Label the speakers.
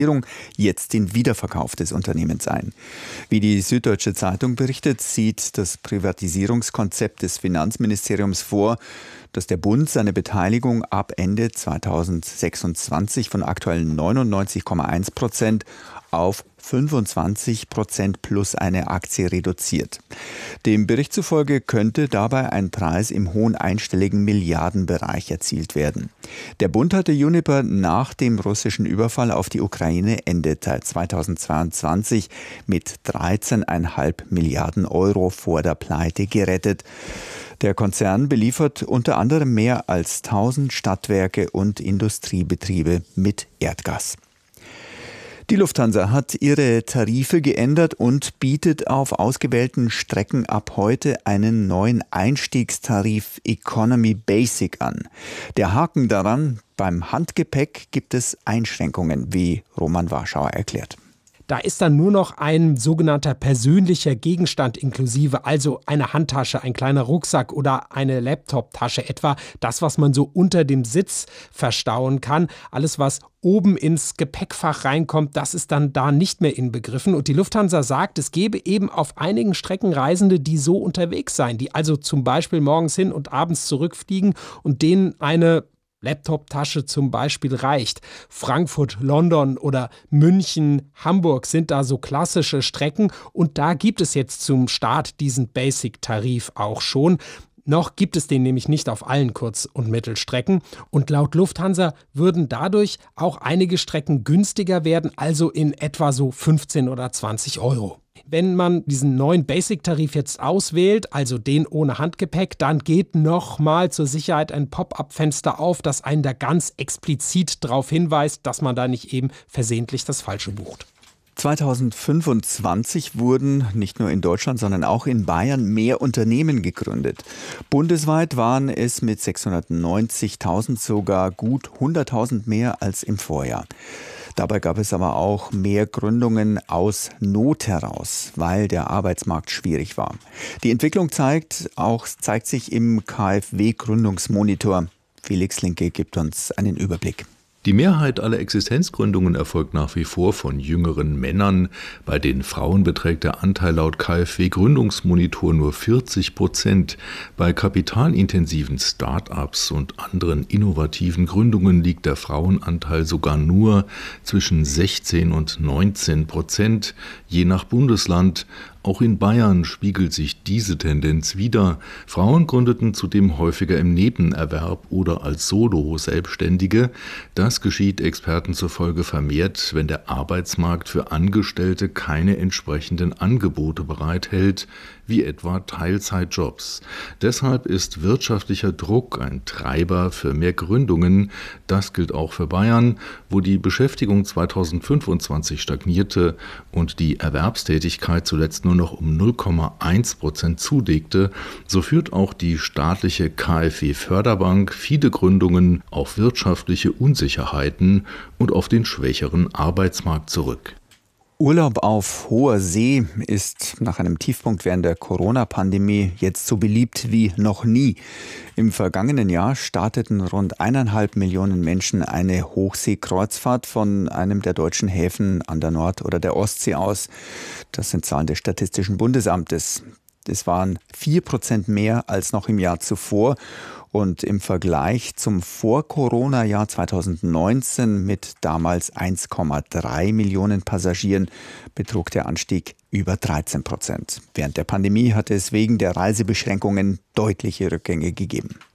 Speaker 1: jetzt den Wiederverkauf des Unternehmens ein. Wie die Süddeutsche Zeitung berichtet, sieht das Privatisierungskonzept des Finanzministeriums vor, dass der Bund seine Beteiligung ab Ende 2026 von aktuellen 99,1% auf 25% plus eine Aktie reduziert. Dem Bericht zufolge könnte dabei ein Preis im hohen einstelligen Milliardenbereich erzielt werden. Der Bund hatte Uniper nach dem russischen Überfall auf die Ukraine Ende 2022 mit 13,5 Milliarden Euro vor der Pleite gerettet. Der Konzern beliefert unter anderem mehr als 1000 Stadtwerke und Industriebetriebe mit Erdgas. Die Lufthansa hat ihre Tarife geändert und bietet auf ausgewählten Strecken ab heute einen neuen Einstiegstarif Economy Basic an. Der Haken daran: beim Handgepäck gibt es Einschränkungen, wie Roman Warschauer erklärt.
Speaker 2: Da ist dann nur noch ein sogenannter persönlicher Gegenstand inklusive, also eine Handtasche, ein kleiner Rucksack oder eine Laptoptasche etwa. Das, was man so unter dem Sitz verstauen kann. Alles, was oben ins Gepäckfach reinkommt, das ist dann da nicht mehr inbegriffen. Und die Lufthansa sagt, es gebe eben auf einigen Strecken Reisende, die so unterwegs seien, die also zum Beispiel morgens hin und abends zurückfliegen und denen eine Laptoptasche zum Beispiel reicht. Frankfurt, London oder München, Hamburg sind da so klassische Strecken und da gibt es jetzt zum Start diesen Basic-Tarif auch schon. Noch gibt es den nämlich nicht auf allen Kurz- und Mittelstrecken und laut Lufthansa würden dadurch auch einige Strecken günstiger werden, also in etwa so 15 oder 20 Euro. Wenn man diesen neuen Basic-Tarif jetzt auswählt, also den ohne Handgepäck, dann geht nochmal zur Sicherheit ein Pop-up-Fenster auf, das einen da ganz explizit darauf hinweist, dass man da nicht eben versehentlich das Falsche bucht.
Speaker 1: 2025 wurden nicht nur in Deutschland, sondern auch in Bayern mehr Unternehmen gegründet. Bundesweit waren es mit 690.000 sogar gut 100.000 mehr als im Vorjahr. Dabei gab es aber auch mehr Gründungen aus Not heraus, weil der Arbeitsmarkt schwierig war. Die Entwicklung zeigt sich im KfW-Gründungsmonitor. Felix Linke gibt uns einen Überblick.
Speaker 3: Die Mehrheit aller Existenzgründungen erfolgt nach wie vor von jüngeren Männern. Bei den Frauen beträgt der Anteil laut KfW-Gründungsmonitor nur 40%. Bei kapitalintensiven Start-ups und anderen innovativen Gründungen liegt der Frauenanteil sogar nur zwischen 16 und 19%, je nach Bundesland. Auch in Bayern spiegelt sich diese Tendenz wider. Frauen gründeten zudem häufiger im Nebenerwerb oder als Solo-Selbstständige. Das geschieht Experten zufolge vermehrt, wenn der Arbeitsmarkt für Angestellte keine entsprechenden Angebote bereithält, wie etwa Teilzeitjobs. Deshalb ist wirtschaftlicher Druck ein Treiber für mehr Gründungen. Das gilt auch für Bayern, wo die Beschäftigung 2025 stagnierte und die Erwerbstätigkeit zuletzt nur noch um 0,1% zulegte. So führt auch die staatliche KfW-Förderbank viele Gründungen auf wirtschaftliche Unsicherheiten und auf den schwächeren Arbeitsmarkt zurück.
Speaker 1: Urlaub auf hoher See ist nach einem Tiefpunkt während der Corona-Pandemie jetzt so beliebt wie noch nie. Im vergangenen Jahr starteten rund 1,5 Millionen Menschen eine Hochseekreuzfahrt von einem der deutschen Häfen an der Nord- oder der Ostsee aus. Das sind Zahlen des Statistischen Bundesamtes. Das waren 4% mehr als noch im Jahr zuvor. Und im Vergleich zum Vor-Corona-Jahr 2019 mit damals 1,3 Millionen Passagieren betrug der Anstieg über 13%. Während der Pandemie hatte es wegen der Reisebeschränkungen deutliche Rückgänge gegeben.